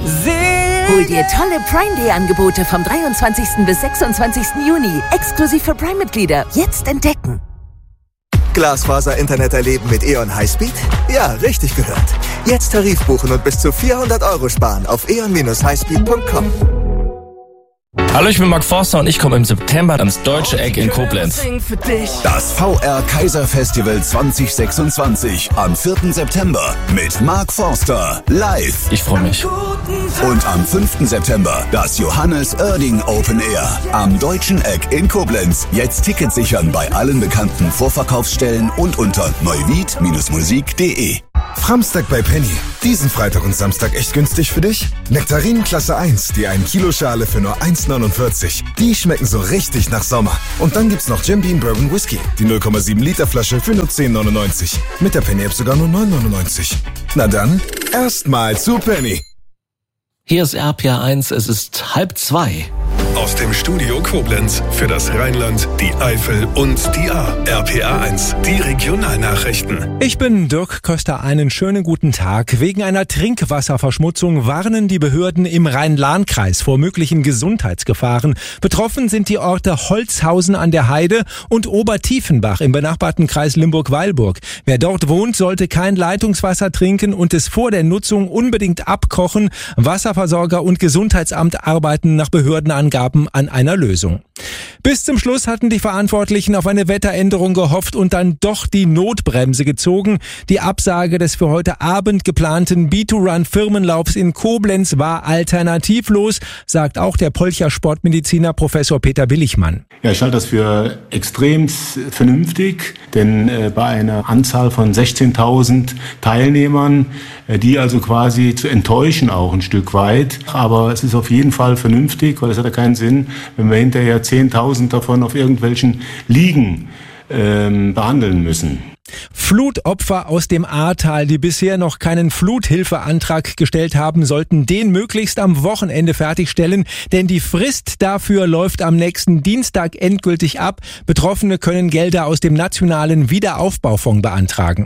Hol dir tolle Prime Day Angebote vom 23. bis 26. Juni. Exklusiv für Prime-Mitglieder. Jetzt entdecken. Glasfaser-Internet erleben mit E.ON Highspeed? Ja, richtig gehört. Jetzt Tarif buchen und bis zu 400 € sparen auf eon-highspeed.com. Hallo, ich bin Mark Forster und ich komme im September ans Deutsche Eck in Koblenz. Das VR Kaiser Festival 2026 am 4. September mit Mark Forster live. Ich freue mich. Und am 5. September das Johannes Oerding Open Air am Deutschen Eck in Koblenz. Jetzt Tickets sichern bei allen bekannten Vorverkaufsstellen und unter neuwied-musik.de. Framstag bei Penny. Diesen Freitag und Samstag echt günstig für dich? Nektarinen Klasse 1, die 1 Kilo Schale für nur 1,49. Die schmecken so richtig nach Sommer. Und dann gibt's noch Jim Beam Bourbon Whisky, die 0,7 Liter Flasche für nur 10,99. Mit der Penny App sogar nur 9,99. Na dann, erstmal zu Penny. Hier ist RPA 1, es ist 1:30. Aus dem Studio Koblenz für das Rheinland, die Eifel und die Ahr. RPA 1, die Regionalnachrichten. Ich bin Dirk Köster, einen schönen guten Tag. Wegen einer Trinkwasserverschmutzung warnen die Behörden im Rhein-Lahn-Kreis vor möglichen Gesundheitsgefahren. Betroffen sind die Orte Holzhausen an der Heide und Obertiefenbach im benachbarten Kreis Limburg-Weilburg. Wer dort wohnt, sollte kein Leitungswasser trinken und es vor der Nutzung unbedingt abkochen. Wasserversorger und Gesundheitsamt arbeiten nach Behördenangaben an einer Lösung. Bis zum Schluss hatten die Verantwortlichen auf eine Wetteränderung gehofft und dann doch die Notbremse gezogen. Die Absage des für heute Abend geplanten B2Run-Firmenlaufs in Koblenz war alternativlos, sagt auch der Polcher Sportmediziner Professor Peter Willigmann. Ja, ich halte das für extrem vernünftig, denn bei einer Anzahl von 16.000 Teilnehmern, die also quasi zu enttäuschen auch ein Stück weit, aber es ist auf jeden Fall vernünftig, weil es hat ja keinen Sinn, wenn wir hinterher 10.000 davon auf irgendwelchen Liegen behandeln müssen. Flutopfer aus dem Ahrtal, die bisher noch keinen Fluthilfeantrag gestellt haben, sollten den möglichst am Wochenende fertigstellen, denn die Frist dafür läuft am nächsten Dienstag endgültig ab. Betroffene können Gelder aus dem Nationalen Wiederaufbaufonds beantragen.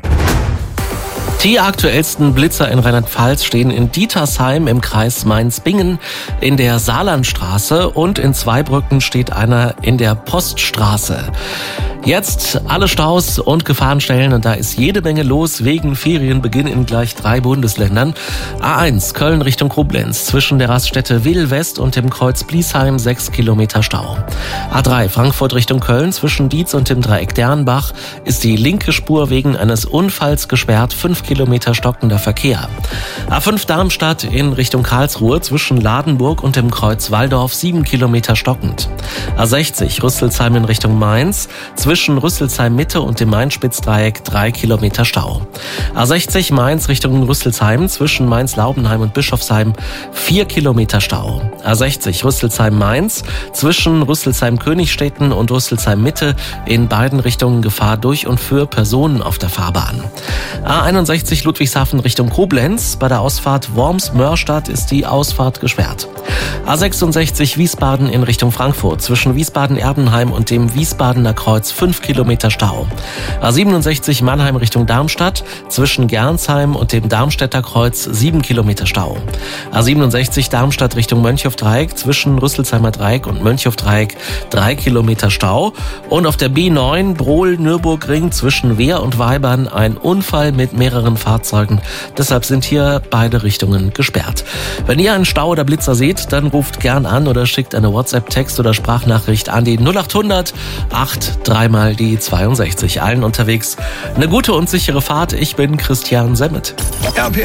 Die aktuellsten Blitzer in Rheinland-Pfalz stehen in Dietersheim im Kreis Mainz-Bingen, in der Saarlandstraße und in Zweibrücken steht einer in der Poststraße. Jetzt alle Staus und Gefahrenstellen und da ist jede Menge los wegen Ferienbeginn in gleich 3 Bundesländern. A1 Köln Richtung Koblenz zwischen der Raststätte Wedel-West und dem Kreuz Bliesheim 6 Kilometer Stau. A3 Frankfurt Richtung Köln zwischen Dietz und dem Dreieck Dernbach ist die linke Spur wegen eines Unfalls gesperrt, 5 Kilometer stockender Verkehr. A5 Darmstadt in Richtung Karlsruhe zwischen Ladenburg und dem Kreuz Walldorf 7 Kilometer stockend. A60 Rüsselsheim in Richtung Mainz zwischen Rüsselsheim Mitte und dem Main-Spitz-Dreieck 3 Kilometer Stau. A60 Mainz Richtung Rüsselsheim zwischen Mainz-Laubenheim und Bischofsheim 4 Kilometer Stau. A60 Rüsselsheim Mainz zwischen Rüsselsheim-Königstetten und Rüsselsheim Mitte in beiden Richtungen Gefahr durch und für Personen auf der Fahrbahn. A61 Ludwigshafen Richtung Koblenz. Bei der Ausfahrt Worms-Mörstadt ist die Ausfahrt gesperrt. A66 Wiesbaden in Richtung Frankfurt zwischen Wiesbaden-Erbenheim und dem Wiesbadener Kreuz 5 Kilometer Stau. A67 Mannheim Richtung Darmstadt zwischen Gernsheim und dem Darmstädter Kreuz 7 Kilometer Stau. A67 Darmstadt Richtung Mönchhof-Dreieck zwischen Rüsselsheimer Dreieck und Mönchhof-Dreieck 3 Kilometer Stau. Und auf der B9 Brohl-Nürburgring zwischen Wehr und Weibern ein Unfall mit mehreren Fahrzeugen. Deshalb sind hier beide Richtungen gesperrt. Wenn ihr einen Stau oder Blitzer seht, dann ruft gern an oder schickt eine WhatsApp-Text oder Sprachnachricht an die 0800 83 mal die 62. Allen unterwegs eine gute und sichere Fahrt. Ich bin Christian Semmet. RPA